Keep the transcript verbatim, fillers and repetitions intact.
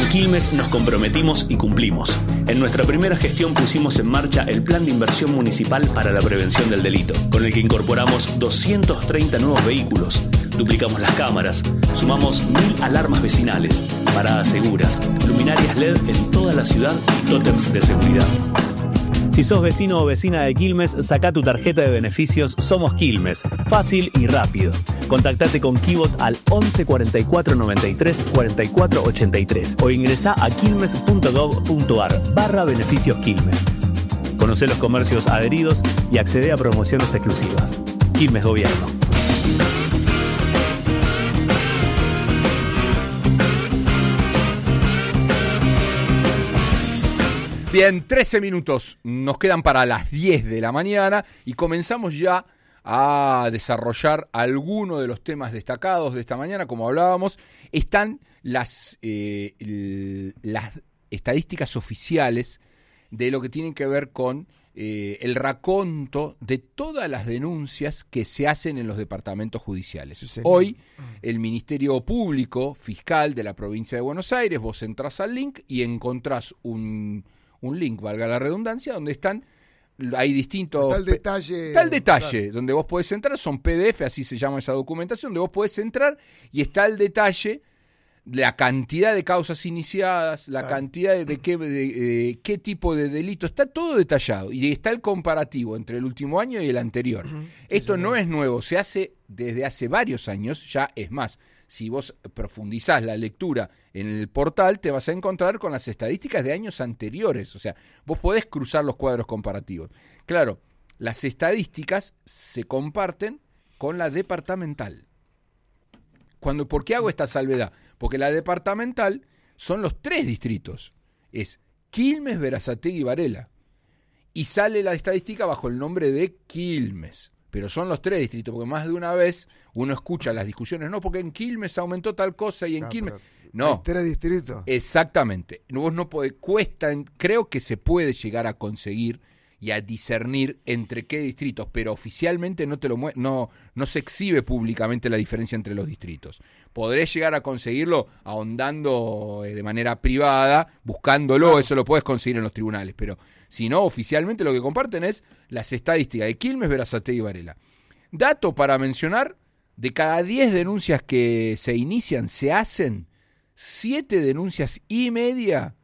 Quilmes nos comprometimos y cumplimos. En nuestra primera gestión pusimos en marcha el Plan de Inversión Municipal para la Prevención del Delito, con el que incorporamos doscientos treinta nuevos vehículos, duplicamos las cámaras, sumamos mil alarmas vecinales, paradas seguras, luminarias L E D en toda la ciudad y tótems de seguridad. Si sos vecino o vecina de Quilmes, sacá tu tarjeta de beneficios Somos Quilmes. Fácil y rápido. Contactate con Kibot al once cuarenta y cuatro noventa y tres cuarenta y cuatro ochenta y tres o ingresá a quilmes punto gov punto ar barra beneficios Quilmes. Conocé los comercios adheridos y accede a promociones exclusivas. Quilmes Gobierno. Bien, trece minutos nos quedan para las diez de la mañana y comenzamos ya a desarrollar algunos de los temas destacados de esta mañana. Como hablábamos, están las, eh, el, las estadísticas oficiales de lo que tiene que ver con eh, el raconto de todas las denuncias que se hacen en los departamentos judiciales. Sí, hoy, el Ministerio Público Fiscal de la provincia de Buenos Aires, vos entrás al link y encontrás un... un link, valga la redundancia, donde están, hay distintos... Tal detalle... Tal detalle, claro. Donde vos podés entrar, son P D F, así se llama esa documentación, donde vos podés entrar y está el detalle, la cantidad de causas iniciadas, la claro. cantidad de, de, qué, de, de qué tipo de delito, está todo detallado. Y está el comparativo entre el último año y el anterior. Uh-huh. Sí, Esto sí, no sí. es nuevo, se hace desde hace varios años, ya es más. Si vos profundizás la lectura en el portal, te vas a encontrar con las estadísticas de años anteriores. O sea, vos podés cruzar los cuadros comparativos. Claro, las estadísticas se comparten con la departamental. Cuando, ¿por qué hago esta salvedad? Porque la departamental son los tres distritos. Es Quilmes, Berazategui y Varela. Y sale la estadística bajo el nombre de Quilmes. Pero son los tres distritos, porque más de una vez uno escucha las discusiones, no, porque en Quilmes aumentó tal cosa y en no, Quilmes... No, hay tres distritos. Exactamente. Vos no podés, cuesta, creo que se puede llegar a conseguir y a discernir entre qué distritos, pero oficialmente no te lo mue- no, no se exhibe públicamente la diferencia entre los distritos. Podrés llegar a conseguirlo ahondando de manera privada, buscándolo, claro. Eso lo podés conseguir en los tribunales, pero si no, oficialmente lo que comparten es las estadísticas de Quilmes, Berazategui y Varela. Dato para mencionar, de cada diez denuncias que se inician, se hacen siete denuncias y media